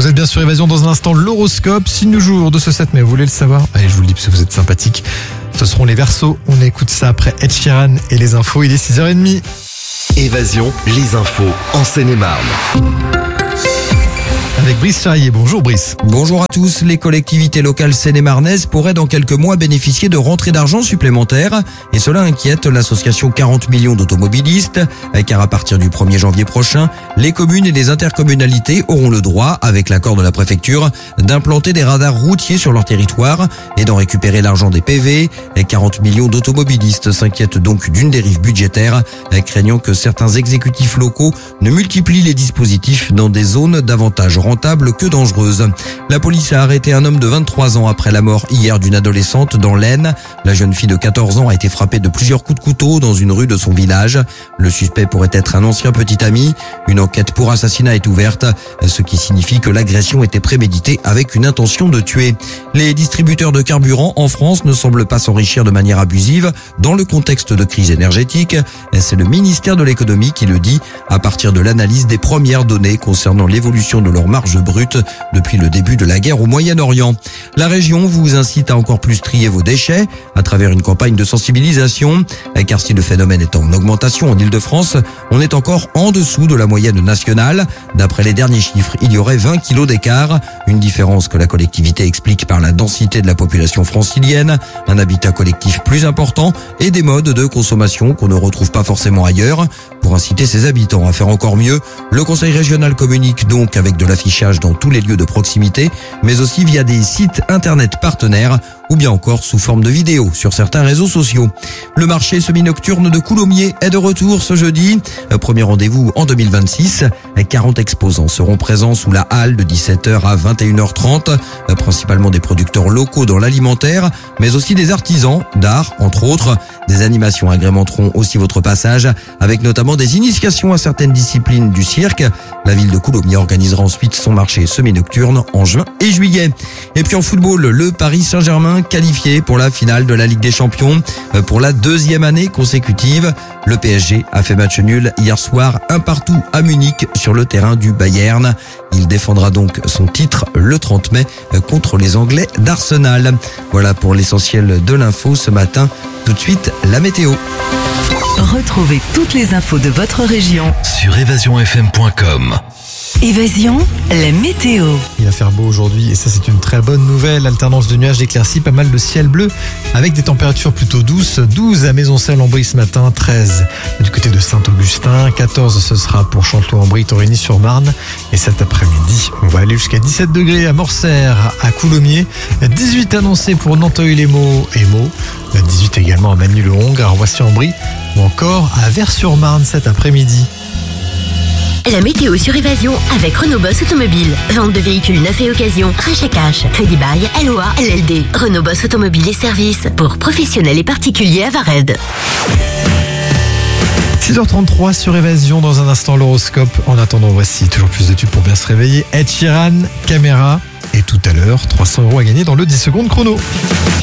Vous êtes bien sur Évasion, dans un instant l'horoscope, signe du jour de ce 7 mai, vous voulez le savoir? Allez, je vous le dis parce que vous êtes sympathique. Ce seront les Verseaux, on écoute ça après Ed Sheeran et les infos, il est 6h30. Évasion, les infos en Seine-et-Marne. Avec Brice Charrier, bonjour Brice. Bonjour à tous, les collectivités locales seine-et-marnaises pourraient dans quelques mois bénéficier de rentrées d'argent supplémentaires et cela inquiète l'association 40 millions d'automobilistes car à partir du 1er janvier prochain, les communes et les intercommunalités auront le droit, avec l'accord de la préfecture, d'implanter des radars routiers sur leur territoire et d'en récupérer l'argent des PV. 40 millions d'automobilistes s'inquiètent donc d'une dérive budgétaire, craignant que certains exécutifs locaux ne multiplient les dispositifs dans des zones davantage rentable que dangereuse. La police a arrêté un homme de 23 ans après la mort hier d'une adolescente dans l'Aisne. La jeune fille de 14 ans a été frappée de plusieurs coups de couteau dans une rue de son village. Le suspect pourrait être un ancien petit ami. Une enquête pour assassinat est ouverte, ce qui signifie que l'agression était préméditée avec une intention de tuer. Les distributeurs de carburant en France ne semblent pas s'enrichir de manière abusive dans le contexte de crise énergétique. C'est le ministère de l'économie qui le dit à partir de l'analyse des premières données concernant l'évolution de leur marge brute depuis le début de la guerre au Moyen-Orient. La région vous incite à encore plus trier vos déchets à travers une campagne de sensibilisation, car si le phénomène est en augmentation en Ile-de-France, on est encore en dessous de la moyenne nationale. D'après les derniers chiffres, il y aurait 20 kilos d'écart, une différence que la collectivité explique par la densité de la population francilienne, un habitat collectif plus important et des modes de consommation qu'on ne retrouve pas forcément ailleurs. Pour inciter ses habitants à faire encore mieux, le conseil régional communique donc avec de l'affichage dans tous les lieux de proximité, mais aussi via des sites internet partenaires ou bien encore sous forme de vidéos sur certains réseaux sociaux. Le marché semi-nocturne de Coulommiers est de retour ce jeudi. Premier rendez-vous en 2026. 40 exposants seront présents sous la halle de 17h à 21h30, principalement des producteurs locaux dans l'alimentaire, mais aussi des artisans d'art, entre autres. Des animations agrémenteront aussi votre passage, avec notamment des initiations à certaines disciplines du cirque. La ville de Coulommiers organisera ensuite son marché semi-nocturne en juin et juillet. Et puis en football, le Paris Saint-Germain qualifié pour la finale de la Ligue des Champions pour la deuxième année consécutive. Le PSG a fait match nul hier soir, un partout à Munich sur le terrain du Bayern. Il défendra donc son titre le 30 mai contre les Anglais d'Arsenal. Voilà pour l'essentiel de l'info ce matin. Tout de suite, la météo. Retrouvez toutes les infos de votre région Sur évasionfm.com. Évasion, la météo. Il va faire beau aujourd'hui et ça c'est une très bonne nouvelle. Alternance de nuages, d'éclaircies, pas mal de ciel bleu avec des températures plutôt douces. 12 à Maisoncelles-en-Brie ce matin, 13 du côté de Saint-Augustin, 14 ce sera pour Chanteloup-en-Brie, Torigny-sur-Marne. Et cet après-midi, on va aller jusqu'à 17 degrés à Morcères, à Coulommiers, 18 annoncés pour Nanteuil-les-Maux et Meaux, 18 également à Magny-le-Hongre, à Roissy-en-Brie ou encore à Vers-sur-Marne cet après-midi. La météo sur Évasion avec Renault Boss Automobile. Vente de véhicules neufs et occasion, rachat cash, crédit bail, LOA, LLD. Renault Boss Automobile et services pour professionnels et particuliers à Vared. 6h33 sur Évasion, dans un instant l'horoscope. En attendant, voici toujours plus de tubes pour bien se réveiller. Ed Sheeran, Caméra et tout à l'heure 300 € à gagner dans le 10 secondes chrono.